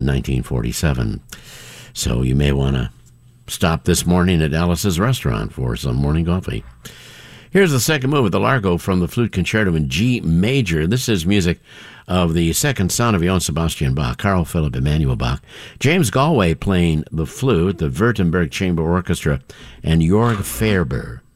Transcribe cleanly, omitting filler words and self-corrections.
1947. So you may want to stop this morning at Alice's restaurant for some morning coffee. Here's the second move of the Largo from the Flute Concerto in G major. This is music of the second son of Johann Sebastian Bach, Carl Philipp Emanuel Bach. James Galway playing the flute, the Württemberg Chamber Orchestra, and Jorg Ferber